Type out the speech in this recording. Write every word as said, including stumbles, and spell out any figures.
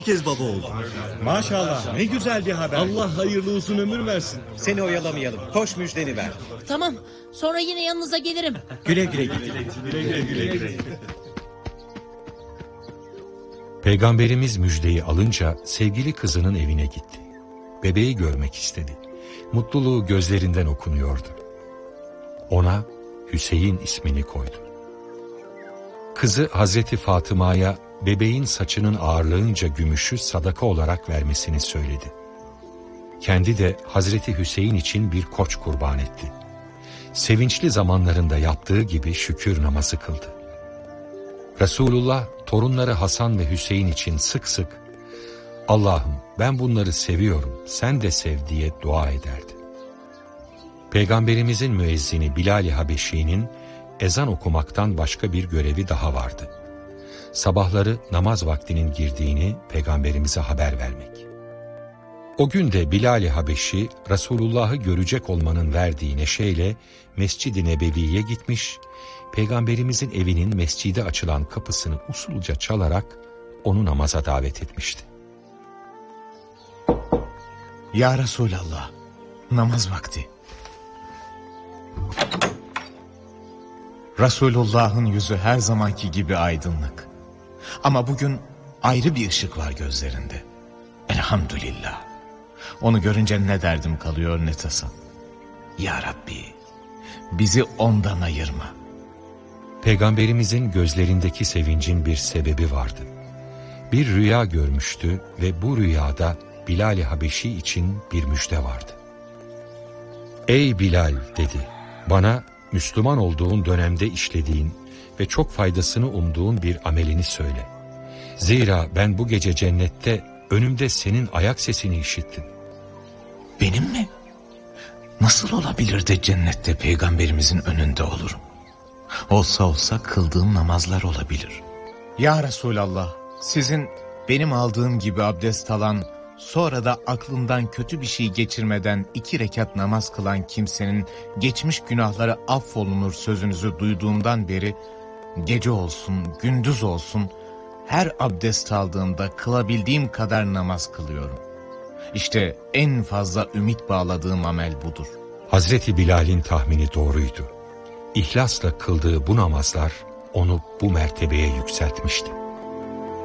kez baba oldu. Maşallah, ne güzel bir haber. Allah hayırlı uzun ömür versin. Seni oyalamayalım. Koş müjdeni ver. Tamam, sonra yine yanınıza gelirim. Güle güle git. Güle güle güle güle. Peygamberimiz müjdeyi alınca sevgili kızının evine gitti. Bebeği görmek istedi. Mutluluğu gözlerinden okunuyordu. Ona Hüseyin ismini koydu. Kızı Hazreti Fatıma'ya bebeğin saçının ağırlığınca gümüşü sadaka olarak vermesini söyledi. Kendi de Hazreti Hüseyin için bir koç kurban etti. Sevinçli zamanlarında yaptığı gibi şükür namazı kıldı. Resulullah torunları Hasan ve Hüseyin için sık sık "Allah'ım ben bunları seviyorum, sen de sev" diye dua ederdi. Peygamberimizin müezzini Bilal-i Habeşi'nin ezan okumaktan başka bir görevi daha vardı. Sabahları namaz vaktinin girdiğini Peygamberimize haber vermek. O gün de Bilal-i Habeşi Resulullah'ı görecek olmanın verdiği neşeyle Mescid-i Nebevi'ye gitmiş, Peygamberimizin evinin mescide açılan kapısını usulca çalarak onu namaza davet etmişti. Ya Resulallah, namaz vakti. Resulullah'ın yüzü her zamanki gibi aydınlık. Ama bugün ayrı bir ışık var gözlerinde. Elhamdülillah. Onu görünce ne derdim kalıyor ne tasam. Ya Rabbi, bizi ondan ayırma. Peygamberimizin gözlerindeki sevincin bir sebebi vardı. Bir rüya görmüştü ve bu rüyada Bilal-i Habeşi için bir müjde vardı. "Ey Bilal," dedi, "bana Müslüman olduğun dönemde işlediğin ve çok faydasını umduğun bir amelini söyle. Zira ben bu gece cennette önümde senin ayak sesini işittim." Benim mi? Nasıl olabilir de cennette peygamberimizin önünde olurum? Olsa olsa kıldığım namazlar olabilir. Ya Resulallah, sizin benim aldığım gibi abdest alan, sonra da aklından kötü bir şey geçirmeden iki rekat namaz kılan kimsenin geçmiş günahları affolunur sözünüzü duyduğumdan beri gece olsun, gündüz olsun her abdest aldığımda kılabildiğim kadar namaz kılıyorum. İşte en fazla ümit bağladığım amel budur. Hazreti Bilal'in tahmini doğruydu. İhlasla kıldığı bu namazlar onu bu mertebeye yükseltmişti.